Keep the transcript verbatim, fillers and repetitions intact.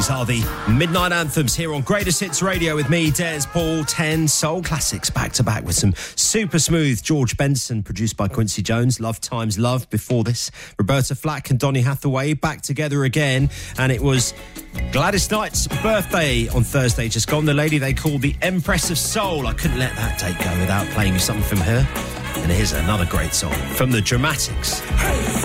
These are the Midnight Anthems here on Greatest Hits Radio with me, Des Paul. ten soul classics back to back with some super smooth George Benson, produced by Quincy Jones. Love Times Love before this. Roberta Flack and Donny Hathaway back together again. And it was Gladys Knight's birthday on Thursday just gone. The lady they called the Empress of Soul. I couldn't let that date go without playing you something from her. And here's another great song from the Dramatics.